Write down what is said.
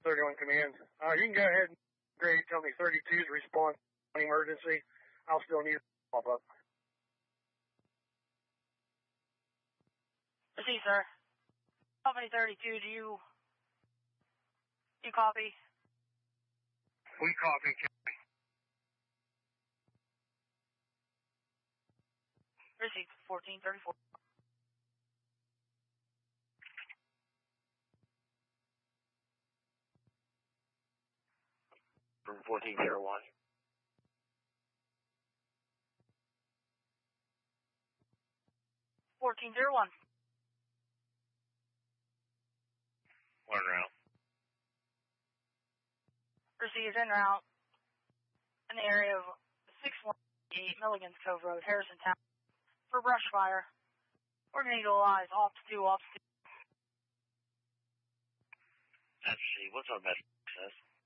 31 command. You can go ahead and grade, tell me 32's response to emergency. I'll still need a pop-up. Receive, sir. Company 32, do you copy? We copy, Kelly. Receive, 1434. From 1401. $14.01. One route. Received en route in the area of 618 Milligan's Cove Road, Harrison Town, for brush fire. We're going to utilize Ops 2, Ops 2. That's C. What's our best access?